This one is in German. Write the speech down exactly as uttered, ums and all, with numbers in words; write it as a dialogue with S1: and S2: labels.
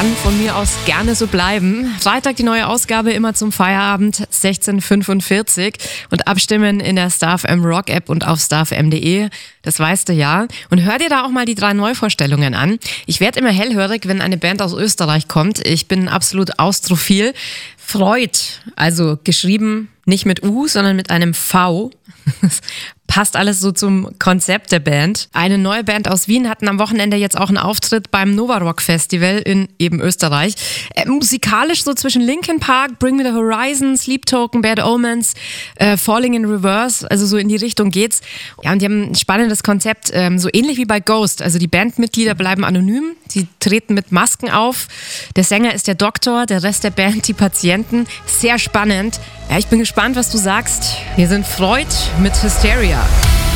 S1: Kann von mir aus gerne so bleiben. Freitag die neue Ausgabe, immer zum Feierabend, sechzehn Uhr fünfundvierzig. Und abstimmen in der Star F M Rock App und auf star f m punkt d e. Das weißt du ja. Und hör dir da auch mal die drei Neuvorstellungen an. Ich werde immer hellhörig, wenn eine Band aus Österreich kommt. Ich bin absolut austrophil. Freud, also geschrieben nicht mit U, sondern mit einem V. Passt alles so zum Konzept der Band. Eine neue Band aus Wien hatten am Wochenende jetzt auch einen Auftritt beim Nova Rock Festival in eben Österreich. Äh, musikalisch so zwischen Linkin Park, Bring Me the Horizon, Sleep Token, Bad Omens, äh, Falling in Reverse, also so in die Richtung geht's. Ja, und die haben ein spannendes Konzept, ähm, so ähnlich wie bei Ghost. Also die Bandmitglieder bleiben anonym, sie treten mit Masken auf. Der Sänger ist der Doktor, der Rest der Band die Patienten. Sehr spannend. Ja, ich bin gespannt, was du sagst. Wir sind Freud mit Hysteria.